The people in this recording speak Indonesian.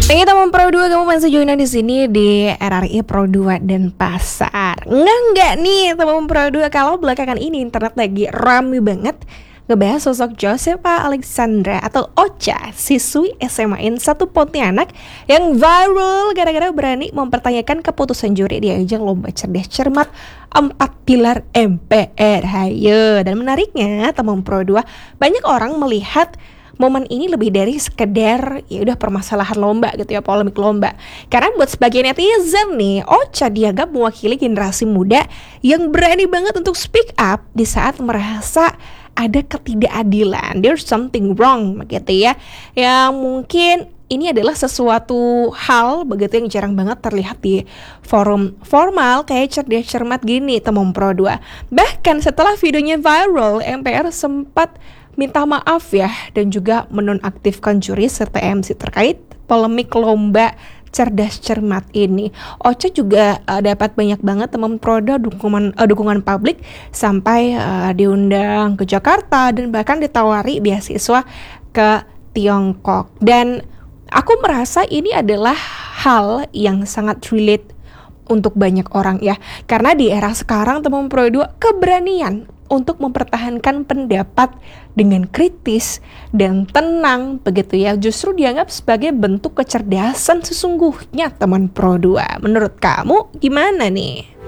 Nih teman Pro 2, kamu masih join di sini di RRI Pro 2 dan Pasar. Enggak nih teman Pro 2, kalau belakangan ini internet lagi rame banget ngebahas sosok Josefa Alexandra atau Ocha, siswi SMA N 1 Pontianak yang viral gara-gara berani mempertanyakan keputusan juri di ajang lomba cerdas cermat 4 pilar MPR. Hayo, dan menariknya teman Pro 2, banyak orang melihat momen ini lebih dari sekedar ya udah permasalahan lomba gitu ya, polemik lomba. Karena buat sebagian netizen nih, Ocha dianggap mewakili generasi muda yang berani banget untuk speak up di saat merasa ada ketidakadilan. There's something wrong begitu ya. Yang mungkin ini adalah sesuatu hal begitu yang jarang banget terlihat di forum formal kayak cerdas cermat gini teman Pro 2. Bahkan setelah videonya viral, MPR sempat minta maaf ya dan juga menonaktifkan juri serta MC terkait polemik lomba cerdas cermat ini. Ocha juga dapat banyak banget teman Proda dukungan publik sampai diundang ke Jakarta dan bahkan ditawari beasiswa ke Tiongkok. Dan aku merasa ini adalah hal yang sangat relate untuk banyak orang ya. Karena di era sekarang teman Pro 2, keberanian untuk mempertahankan pendapat dengan kritis dan tenang begitu ya, justru dianggap sebagai bentuk kecerdasan sesungguhnya teman Pro 2. Menurut kamu gimana nih?